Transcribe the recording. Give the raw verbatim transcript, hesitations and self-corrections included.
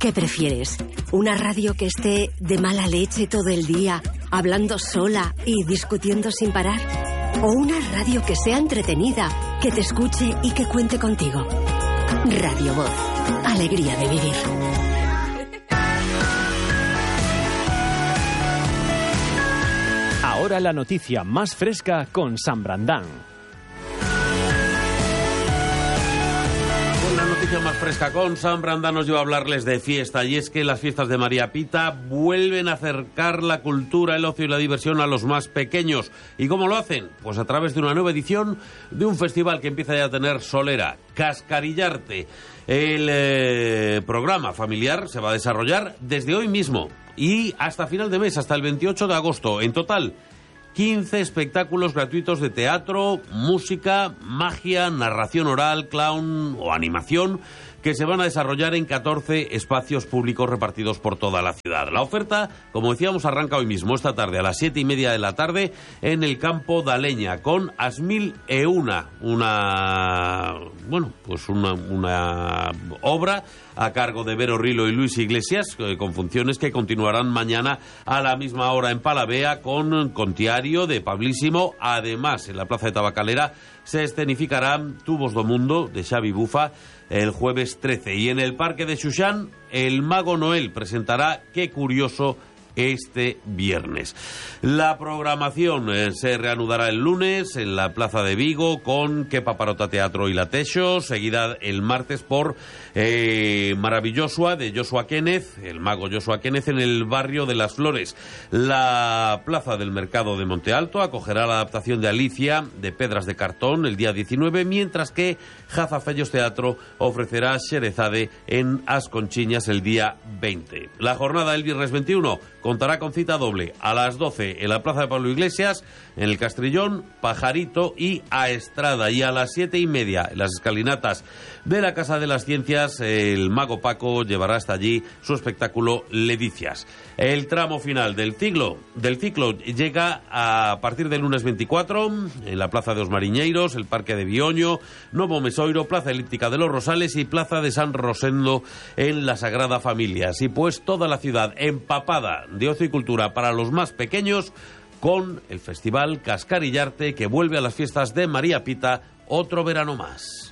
¿Qué prefieres? ¿Una radio que esté de mala leche todo el día, hablando sola y discutiendo sin parar? ¿O una radio que sea entretenida, que te escuche y que cuente contigo? Radio Voz. Alegría de vivir. Ahora la noticia más fresca con San Brandán. La noticia más fresca con San Brandán nos lleva a hablarles de fiesta, y es que las fiestas de María Pita vuelven a acercar la cultura, el ocio y la diversión a los más pequeños. ¿Y cómo lo hacen? Pues a través de una nueva edición de un festival que empieza ya a tener solera, Cascarillarte. El eh, programa familiar se va a desarrollar desde hoy mismo y hasta final de mes, hasta el veintiocho de agosto. En total, quince espectáculos gratuitos de teatro, música, magia, narración oral, clown o animación que se van a desarrollar en catorce espacios públicos repartidos por toda la ciudad. La oferta, como decíamos, arranca hoy mismo, esta tarde, a las siete y media de la tarde, en el campo de Aleña, con Asmil Euna, una, bueno, pues una, una obra a cargo de Vero Rilo y Luis Iglesias, eh, con funciones que continuarán mañana a la misma hora en Palavea, con Contiario de Pablísimo. Además, en la Plaza de Tabacalera se escenificarán Tubos do Mundo, de Xavi Bufa, el jueves trece. Y en el Parque de Xuxán, el Mago Noel presentará Qué Curioso este viernes. La programación eh, se reanudará el lunes en la Plaza de Vigo con Que Paparota Teatro y Latexo, seguida el martes por eh, Maravillosua de Joshua Kenneth, el mago Joshua Kenneth, en el barrio de Las Flores. La Plaza del Mercado de Monte Alto acogerá la adaptación de Alicia de Pedras de Cartón el día diecinueve, mientras que Jazafellos Teatro ofrecerá Xerezade en As Conchiñas el día veinte. La jornada del viernes veintiuno contará con cita doble a las doce en la Plaza de Pablo Iglesias, en el Castrillón, Pajarito y a Estrada, y a las siete y media en las escalinatas de la Casa de las Ciencias, el mago Paco llevará hasta allí su espectáculo Ledicias. El tramo final del ciclo, del ciclo llega a partir del lunes veinticuatro en la Plaza de Os Mariñeiros, el Parque de Bioño, Novo Mesoiro, Plaza Elíptica de los Rosales y Plaza de San Rosendo en la Sagrada Familia. Así pues, toda la ciudad empapada de ocio y cultura para los más pequeños, con el Festival Cascarillarte, que vuelve a las fiestas de María Pita otro verano más.